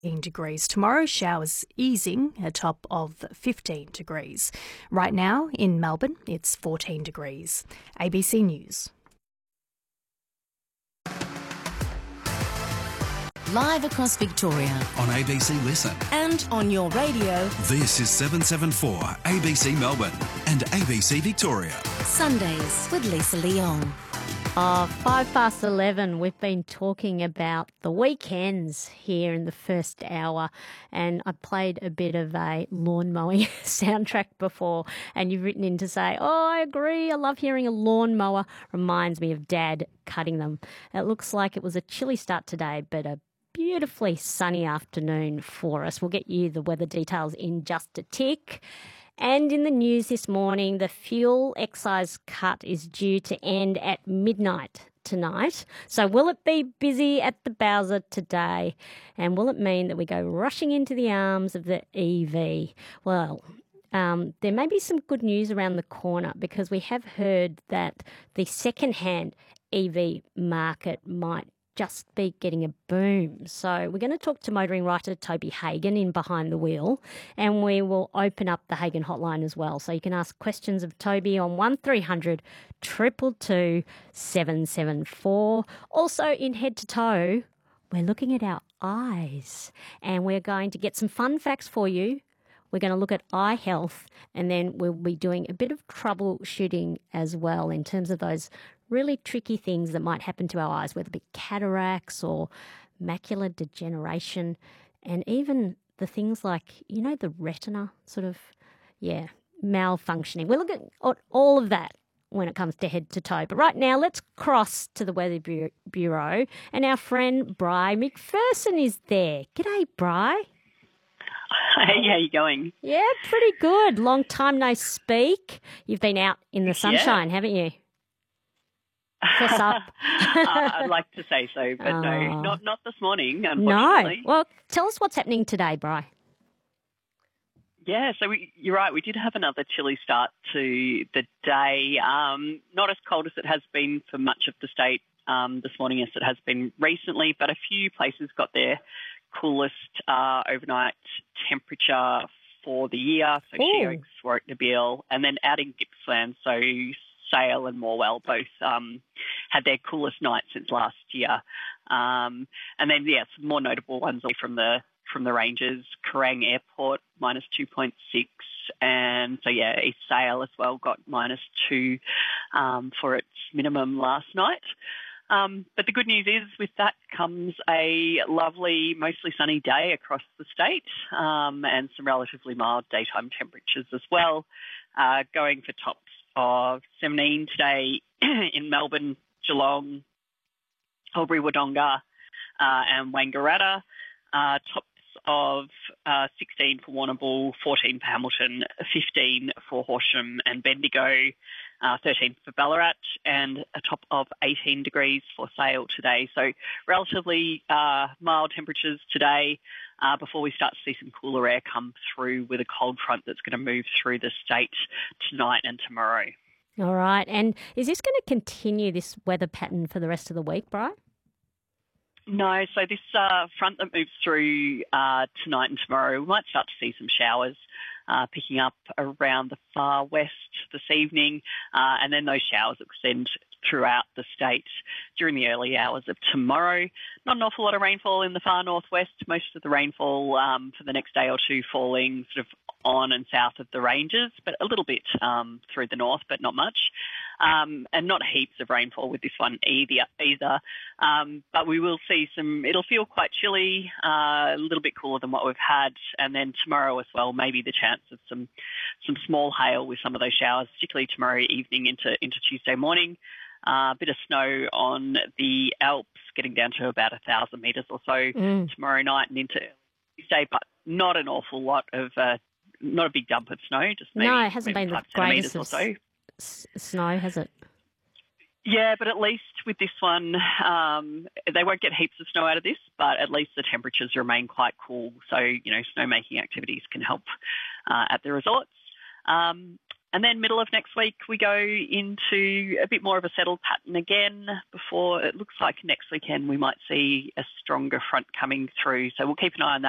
degrees. Tomorrow, showers easing, a top of 15 degrees. Right now in Melbourne, it's 14 degrees. ABC News. Live across Victoria. On ABC Listen. And on your radio. This is 774 ABC Melbourne and ABC Victoria. Sundays with Lisa Leong. 11:05, we've been talking about the weekends here in the first hour, and I played a bit of a lawn mowing soundtrack before, and you've written in to say, I agree, I love hearing a lawnmower, reminds me of Dad cutting them. It looks like it was a chilly start today, but a beautifully sunny afternoon for us. We'll get you the weather details in just a tick. And in the news this morning, the fuel excise cut is due to end at midnight tonight. So will it be busy at the Bowser today? And will it mean that we go rushing into the arms of the EV? Well, there may be some good news around the corner, because we have heard that the second-hand EV market might just be getting a boom. So we're going to talk to motoring writer Toby Hagen in Behind the Wheel, and we will open up the Hagen hotline as well. So you can ask questions of Toby on 1300 222 774. Also in Head to Toe, we're looking at our eyes, and we're going to get some fun facts for you. We're going to look at eye health, and then we'll be doing a bit of troubleshooting as well in terms of those really tricky things that might happen to our eyes, whether it be cataracts or macular degeneration, and even the things like, the retina malfunctioning. We'll look at all of that when it comes to Head to Toe. But right now, let's cross to the Weather Bureau, and our friend Bri McPherson is there. G'day, Bri. Hey, how you going? Yeah, pretty good. Long time no speak. You've been out in the sunshine, haven't you? Fess up. I'd like to say so, but no, not this morning, unfortunately. No. Well, tell us what's happening today, Bri. Yeah, so you're right. We did have another chilly start to the day. Not as cold as it has been for much of the state this morning as it has been recently, but a few places got their coolest overnight temperature for the year. So She Oaks, Warwick, Nabil, and then out in Gippsland, so Sale and Morwell both had their coolest night since last year. And then, some more notable ones from the ranges. Kerrang Airport, -2.6. And so, East Sale as well got -2 for its minimum last night. But the good news is with that comes a lovely, mostly sunny day across the state, and some relatively mild daytime temperatures as well, going for tops of 17 today in Melbourne, Geelong, Albury, Wodonga and Wangaratta. Tops of 16 for Warrnambool, 14 for Hamilton, 15 for Horsham and Bendigo, 13 for Ballarat, and a top of 18 degrees for Sale today. So relatively mild temperatures today before we start to see some cooler air come through with a cold front that's going to move through the state tonight and tomorrow. All right. And is this going to continue, this weather pattern, for the rest of the week, Brian? No, so this front that moves through tonight and tomorrow, we might start to see some showers picking up around the far west this evening, and then those showers extend throughout the state during the early hours of tomorrow. Not an awful lot of rainfall in the far northwest. Most of the rainfall for the next day or two falling sort of on and south of the ranges, but a little bit through the north, but not much. And not heaps of rainfall with this one either. But we will see it'll feel quite chilly, a little bit cooler than what we've had. And then tomorrow as well, maybe the chance of some small hail with some of those showers, particularly tomorrow evening into Tuesday morning. A bit of snow on the Alps, getting down to about 1,000 metres or so tomorrow night and into Tuesday, but not an awful lot of, not a big dump of snow, just maybe, no, it hasn't been the greatest or so. Snow, has it? Yeah, but at least with this one, they won't get heaps of snow out of this, but at least the temperatures remain quite cool. So, snowmaking activities can help at the resorts. And then middle of next week, we go into a bit more of a settled pattern again before it looks like next weekend we might see a stronger front coming through. So we'll keep an eye on that